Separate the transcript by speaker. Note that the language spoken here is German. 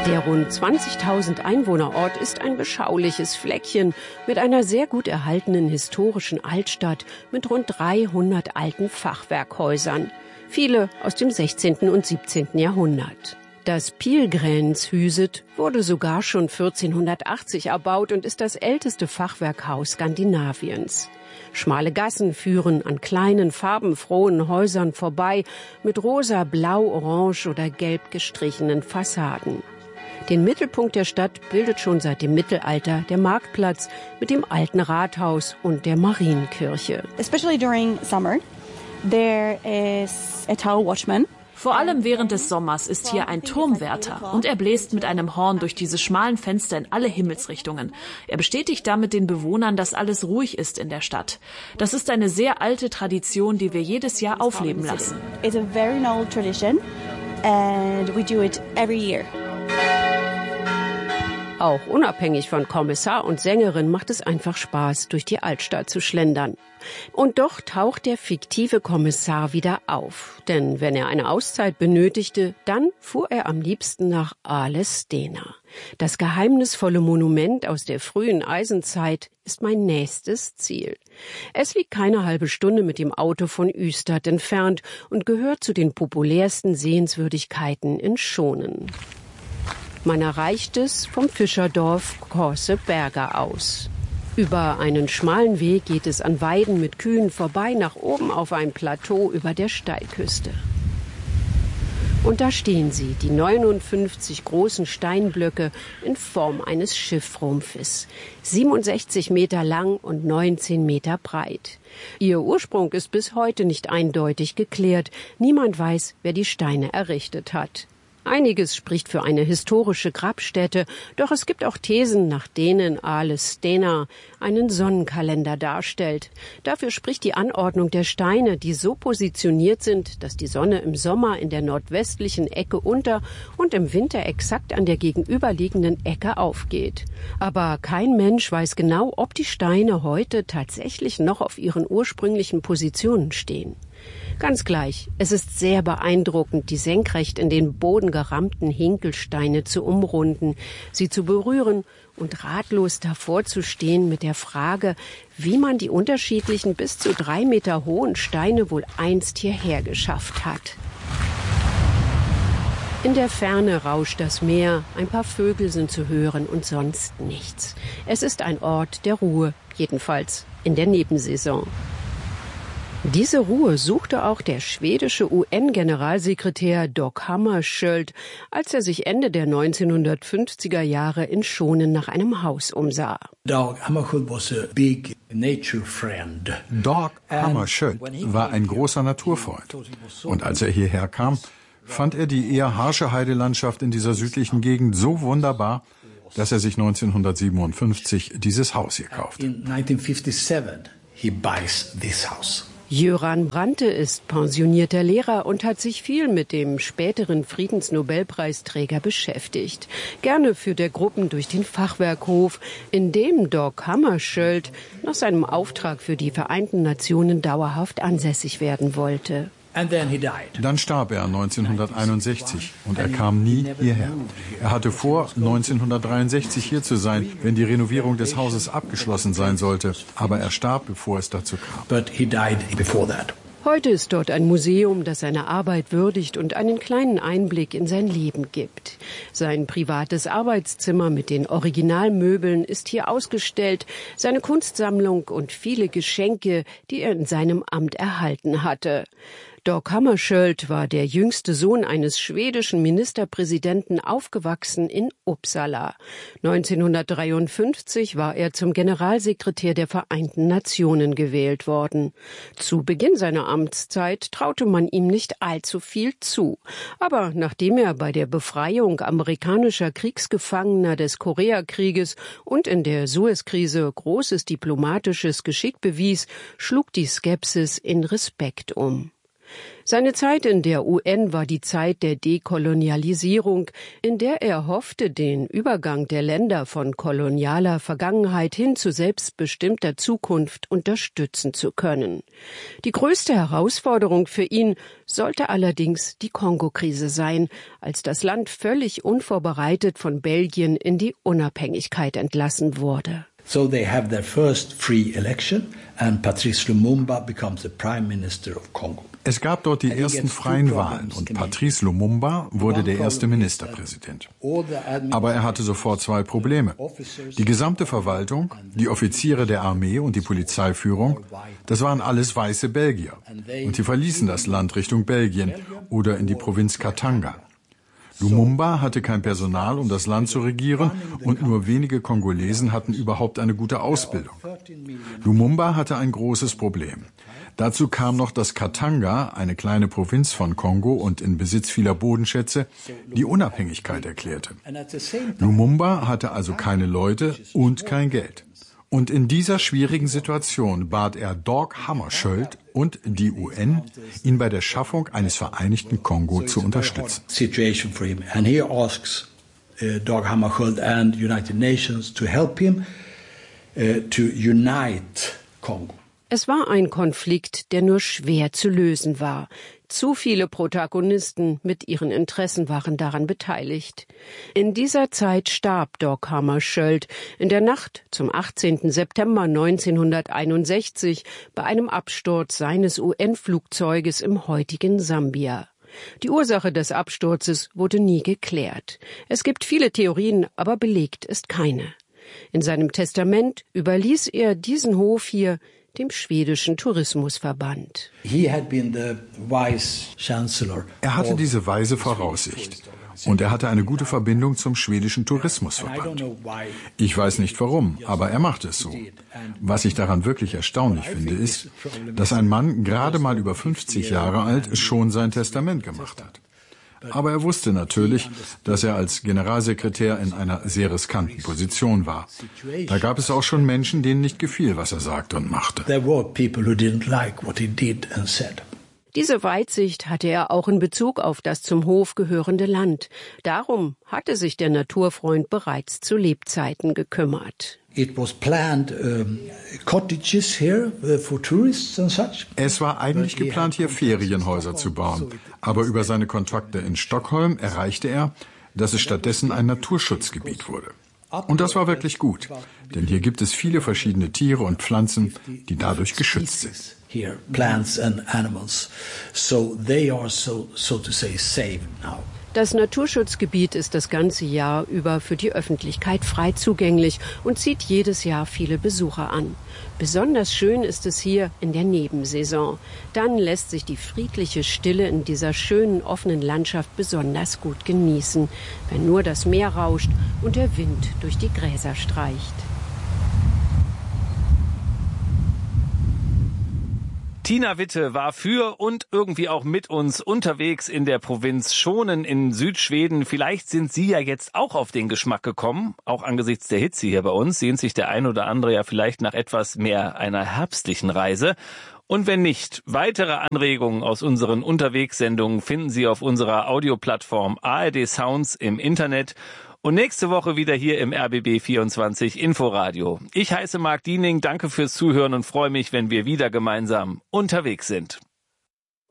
Speaker 1: Der rund 20.000 Einwohnerort ist ein beschauliches Fleckchen mit einer sehr gut erhaltenen historischen Altstadt mit rund 300 alten Fachwerkhäusern. Viele aus dem 16. und 17. Jahrhundert. Das Pilgränshuset wurde sogar schon 1480 erbaut und ist das älteste Fachwerkhaus Skandinaviens. Schmale Gassen führen an kleinen, farbenfrohen Häusern vorbei mit rosa, blau, orange oder gelb gestrichenen Fassaden. Den Mittelpunkt der Stadt bildet schon seit dem Mittelalter der Marktplatz mit dem alten Rathaus und der Marienkirche.
Speaker 2: Especially during summer, there is a tower watchman.
Speaker 3: Vor allem während des Sommers ist hier ein Turmwärter und er bläst mit einem Horn durch diese schmalen Fenster in alle Himmelsrichtungen. Er bestätigt damit den Bewohnern, dass alles ruhig ist in der Stadt. Das ist eine sehr alte Tradition, die wir jedes Jahr aufleben lassen.
Speaker 2: It's a very old tradition and we do it every year.
Speaker 1: Auch unabhängig von Kommissar und Sängerin macht es einfach Spaß, durch die Altstadt zu schlendern. Und doch taucht der fiktive Kommissar wieder auf. Denn wenn er eine Auszeit benötigte, dann fuhr er am liebsten nach Ale-Stena. Das geheimnisvolle Monument aus der frühen Eisenzeit ist mein nächstes Ziel. Es liegt keine halbe Stunde mit dem Auto von Ystad entfernt und gehört zu den populärsten Sehenswürdigkeiten in Schonen. Man erreicht es vom Fischerdorf Korseberga aus. Über einen schmalen Weg geht es an Weiden mit Kühen vorbei nach oben auf ein Plateau über der Steilküste. Und da stehen sie, die 59 großen Steinblöcke in Form eines Schiffrumpfes, 67 Meter lang und 19 Meter breit. Ihr Ursprung ist bis heute nicht eindeutig geklärt. Niemand weiß, wer die Steine errichtet hat. Einiges spricht für eine historische Grabstätte, doch es gibt auch Thesen, nach denen Ale-Stena einen Sonnenkalender darstellt. Dafür spricht die Anordnung der Steine, die so positioniert sind, dass die Sonne im Sommer in der nordwestlichen Ecke unter und im Winter exakt an der gegenüberliegenden Ecke aufgeht. Aber kein Mensch weiß genau, ob die Steine heute tatsächlich noch auf ihren ursprünglichen Positionen stehen. Ganz gleich, es ist sehr beeindruckend, die senkrecht in den Boden gerammten Hinkelsteine zu umrunden, sie zu berühren und ratlos davor zu stehen mit der Frage, wie man die unterschiedlichen bis zu 3 Meter hohen Steine wohl einst hierher geschafft hat. In der Ferne rauscht das Meer, ein paar Vögel sind zu hören und sonst nichts. Es ist ein Ort der Ruhe, jedenfalls in der Nebensaison. Diese Ruhe suchte auch der schwedische UN-Generalsekretär Dag Hammarskjöld, als er sich Ende der 1950er Jahre in Schonen nach einem Haus umsah.
Speaker 4: Dag Hammarskjöld
Speaker 5: war ein großer Naturfreund. Und als er hierher kam, fand er die eher harsche Heidelandschaft in dieser südlichen Gegend so wunderbar, dass er sich 1957 dieses Haus hier kaufte.
Speaker 4: In 1957 he buys this house.
Speaker 1: Göran Brante ist pensionierter Lehrer und hat sich viel mit dem späteren Friedensnobelpreisträger beschäftigt. Gerne führt er Gruppen durch den Fachwerkhof, in dem Dag Hammarskjöld nach seinem Auftrag für die Vereinten Nationen dauerhaft ansässig werden wollte.
Speaker 5: Dann starb er 1961 und er kam nie hierher. Er hatte vor, 1963 hier zu sein, wenn die Renovierung des Hauses abgeschlossen sein sollte. Aber er starb, bevor es dazu kam.
Speaker 1: Heute ist dort ein Museum, das seine Arbeit würdigt und einen kleinen Einblick in sein Leben gibt. Sein privates Arbeitszimmer mit den Originalmöbeln ist hier ausgestellt, seine Kunstsammlung und viele Geschenke, die er in seinem Amt erhalten hatte. Dag Hammarskjöld war der jüngste Sohn eines schwedischen Ministerpräsidenten, aufgewachsen in Uppsala. 1953 war er zum Generalsekretär der Vereinten Nationen gewählt worden. Zu Beginn seiner Amtszeit traute man ihm nicht allzu viel zu. Aber nachdem er bei der Befreiung amerikanischer Kriegsgefangener des Koreakrieges und in der Suezkrise großes diplomatisches Geschick bewies, schlug die Skepsis in Respekt um. Seine Zeit in der UN war die Zeit der Dekolonialisierung, in der er hoffte, den Übergang der Länder von kolonialer Vergangenheit hin zu selbstbestimmter Zukunft unterstützen zu können. Die größte Herausforderung für ihn sollte allerdings die Kongo-Krise sein, als das Land völlig unvorbereitet von Belgien in die Unabhängigkeit entlassen wurde.
Speaker 4: So they have their first free election and Patrice Lumumba becomes the Prime Minister of Congo.
Speaker 5: Es gab dort die ersten freien Wahlen und Patrice Lumumba wurde der erste Ministerpräsident. Aber er hatte sofort zwei Probleme. Die gesamte Verwaltung, die Offiziere der Armee und die Polizeiführung, das waren alles weiße Belgier. Und sie verließen das Land Richtung Belgien oder in die Provinz Katanga. Lumumba hatte kein Personal, um das Land zu regieren, und nur wenige Kongolesen hatten überhaupt eine gute Ausbildung. Lumumba hatte ein großes Problem. Dazu kam noch, dass Katanga, eine kleine Provinz von Kongo und in Besitz vieler Bodenschätze, die Unabhängigkeit erklärte. Lumumba hatte also keine Leute und kein Geld. Und in dieser schwierigen Situation bat er Dag Hammarskjöld und die UN, ihn bei der Schaffung eines vereinigten Kongo zu unterstützen.
Speaker 4: And he asks Dag Hammarskjöld and United Nations to help him to unite Congo.
Speaker 1: Es war ein Konflikt, der nur schwer zu lösen war. Zu viele Protagonisten mit ihren Interessen waren daran beteiligt. In dieser Zeit starb Dag Hammarskjöld in der Nacht zum 18. September 1961 bei einem Absturz seines UN-Flugzeuges im heutigen Sambia. Die Ursache des Absturzes wurde nie geklärt. Es gibt viele Theorien, aber belegt ist keine. In seinem Testament überließ er diesen Hof hier dem schwedischen Tourismusverband.
Speaker 5: Er hatte diese weise Voraussicht und er hatte eine gute Verbindung zum schwedischen Tourismusverband. Ich weiß nicht warum, aber er macht es so. Was ich daran wirklich erstaunlich finde, ist, dass ein Mann gerade mal über 50 Jahre alt schon sein Testament gemacht hat. Aber er wusste natürlich, dass er als Generalsekretär in einer sehr riskanten Position war. Da gab es auch schon Menschen, denen nicht gefiel, was er sagte und machte.
Speaker 1: Diese Weitsicht hatte er auch in Bezug auf das zum Hof gehörende Land. Darum hatte sich der Naturfreund bereits zu Lebzeiten gekümmert.
Speaker 4: It was planned cottages here for tourists and such.
Speaker 5: Es war eigentlich geplant, hier Ferienhäuser zu bauen. Aber über seine Kontakte in Stockholm erreichte er, dass es stattdessen ein Naturschutzgebiet wurde. Und das war wirklich gut, denn hier gibt es viele verschiedene Tiere und Pflanzen, die dadurch geschützt sind.
Speaker 4: Here, plants and animals, so they are so to say safe now.
Speaker 1: Das Naturschutzgebiet ist das ganze Jahr über für die Öffentlichkeit frei zugänglich und zieht jedes Jahr viele Besucher an. Besonders schön ist es hier in der Nebensaison. Dann lässt sich die friedliche Stille in dieser schönen offenen Landschaft besonders gut genießen, wenn nur das Meer rauscht und der Wind durch die Gräser streicht.
Speaker 6: Tina Witte war für und irgendwie auch mit uns unterwegs in der Provinz Schonen in Südschweden. Vielleicht sind Sie ja jetzt auch auf den Geschmack gekommen, auch angesichts der Hitze hier bei uns. Sehnt sich der ein oder andere ja vielleicht nach etwas mehr einer herbstlichen Reise. Und wenn nicht, weitere Anregungen aus unseren Unterwegssendungen finden Sie auf unserer Audioplattform ARD Sounds im Internet. Und nächste Woche wieder hier im RBB 24 Inforadio. Ich heiße Marc Diening, danke fürs Zuhören und freue mich, wenn wir wieder gemeinsam unterwegs sind.